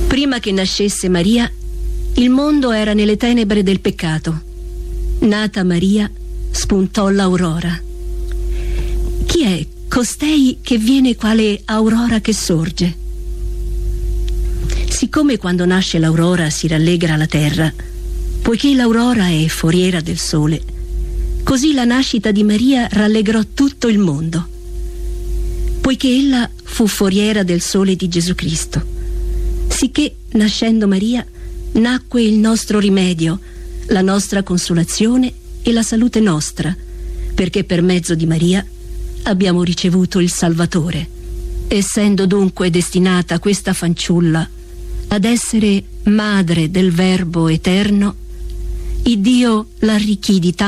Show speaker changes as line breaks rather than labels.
Prima che nascesse Maria, il mondo era nelle tenebre del peccato. Nata Maria, spuntò l'aurora. Chi è costei che viene quale aurora che sorge? Siccome quando nasce l'aurora si rallegra la terra, poiché l'aurora è foriera del sole, così la nascita di Maria rallegrò tutto il mondo, poiché ella fu foriera del sole di Gesù Cristo, sicché nascendo Maria nacque il nostro rimedio, la nostra consolazione e la salute nostra, perché per mezzo di Maria abbiamo ricevuto il Salvatore. Essendo dunque destinata questa fanciulla ad essere madre del Verbo eterno, Iddio l'arricchì di